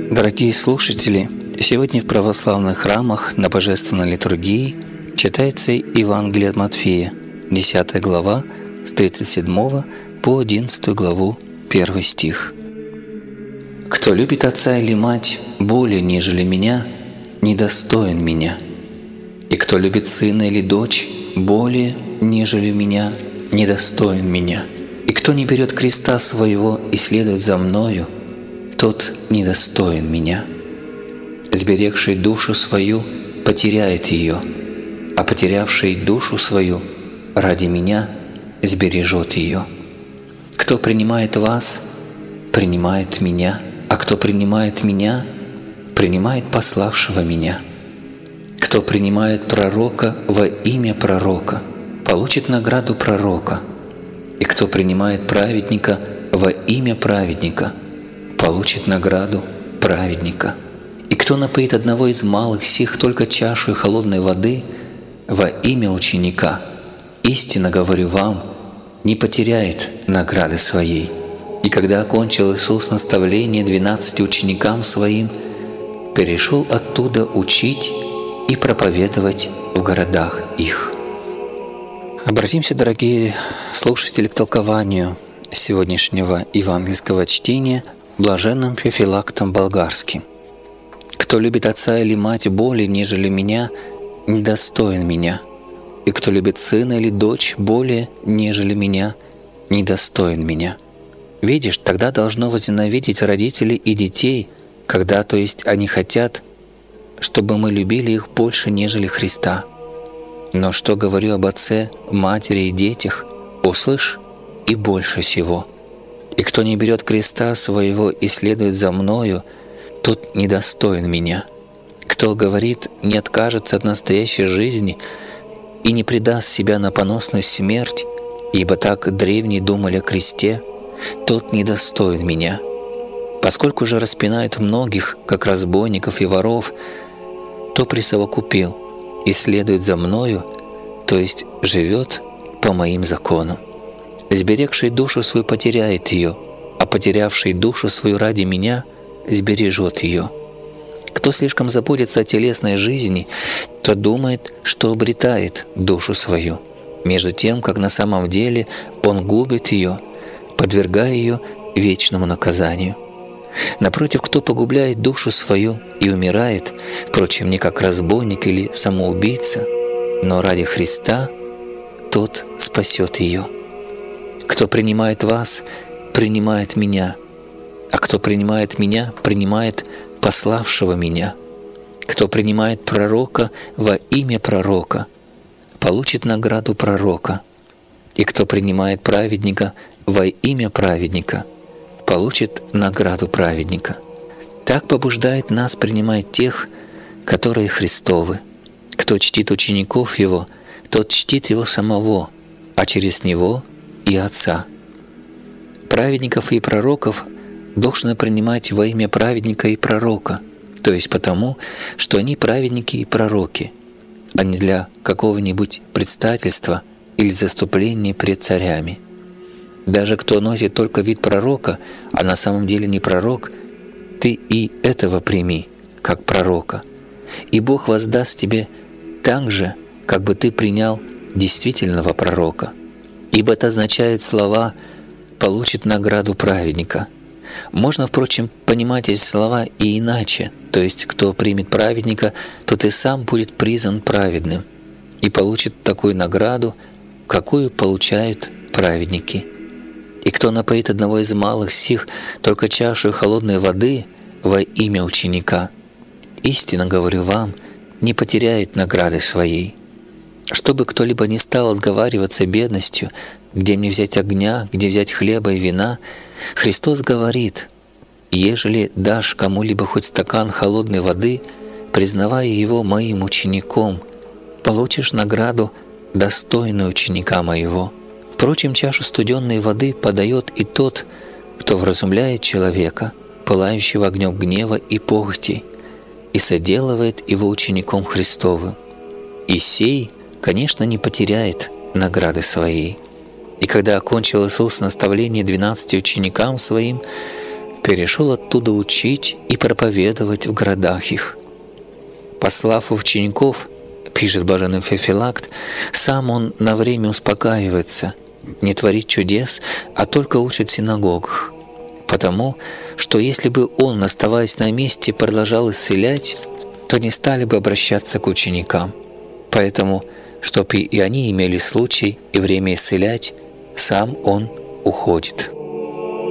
Дорогие слушатели, сегодня в православных храмах на Божественной литургии читается Евангелие от Матфея, 10 глава, с 37 по 11 главу, 1 стих. «Кто любит отца или мать более, нежели меня, недостоин меня. И кто любит сына или дочь более, нежели меня, недостоин меня. И кто не берет креста своего и следует за мною, тот недостоин меня. Сберегший душу свою потеряет ее, а потерявший душу свою ради меня сбережет ее. Кто принимает вас, принимает меня, а кто принимает меня, принимает пославшего меня. Кто принимает пророка во имя пророка, получит награду пророка, и кто принимает праведника во имя праведника, получит награду праведника. И кто напоит одного из малых сих только чашей холодной воды во имя ученика, истинно говорю вам, не потеряет награды своей». И когда окончил Иисус наставление 12 ученикам Своим, перешел оттуда учить и проповедовать в городах их. Обратимся, дорогие слушатели, к толкованию сегодняшнего евангельского чтения блаженным Феофилактом Болгарским. «Кто любит отца или мать более, нежели меня, недостоин меня. И кто любит сына или дочь более, нежели меня, недостоин меня». Видишь, тогда должно возненавидеть родителей и детей, когда, то есть, они хотят, чтобы мы любили их больше, нежели Христа. Но что говорю об отце, матери и детях, услышь и больше всего. И кто не берет креста своего и следует за мною, тот недостоин меня. Кто говорит, не откажется от настоящей жизни и не предаст себя на поносную смерть, ибо так древние думали о кресте, тот недостоин меня. Поскольку же распинают многих, как разбойников и воров, то присовокупил и следует за мною, то есть живет по моим законам. Сберегший душу свою потеряет ее, а потерявший душу свою ради меня сбережет ее. Кто слишком заботится о телесной жизни, то думает, что обретает душу свою, между тем, как на самом деле он губит ее, подвергая ее вечному наказанию. Напротив, кто погубляет душу свою и умирает, впрочем, не как разбойник или самоубийца, но ради Христа, тот спасет ее. Кто принимает вас, принимает меня, а кто принимает меня, принимает пославшего меня. Кто принимает пророка во имя пророка, получит награду пророка, и кто принимает праведника во имя праведника, получит награду праведника. Так побуждает нас принимать тех, которые Христовы. Кто чтит учеников Его, тот чтит Его самого, а через Него и Отца. Праведников и пророков должно принимать во имя праведника и пророка, то есть потому, что они праведники и пророки, а не для какого-нибудь предстательства или заступления пред царями. Даже кто носит только вид пророка, а на самом деле не пророк, ты и этого прими, как пророка. И Бог воздаст тебе так же, как бы ты принял действительного пророка. Ибо это означает слова «получит награду праведника». Можно, впрочем, понимать эти слова и иначе, то есть кто примет праведника, тот и сам будет признан праведным и получит такую награду, какую получают праведники. И кто напоит одного из малых сих только чашу холодной воды во имя ученика, истинно говорю вам, не потеряет награды своей. Чтобы кто-либо не стал отговариваться бедностью, где мне взять огня, где взять хлеба и вина, Христос говорит: «Ежели дашь кому-либо хоть стакан холодной воды, признавая его моим учеником, получишь награду, достойную ученика моего». Впрочем, чашу студенной воды подает и тот, кто вразумляет человека, пылающего огнем гнева и похоти, и соделывает его учеником Христовым. И сей, конечно, не потеряет награды своей. И когда окончил Иисус наставление 12 ученикам Своим, перешел оттуда учить и проповедовать в городах их. Послав учеников, пишет блаженный Феофилакт, сам он на время успокаивается, не творит чудес, а только учит в синагогах, потому что если бы он, оставаясь на месте, продолжал исцелять, то не стали бы обращаться к ученикам. Поэтому, чтобы и они имели случай и время исцелять, сам он уходит.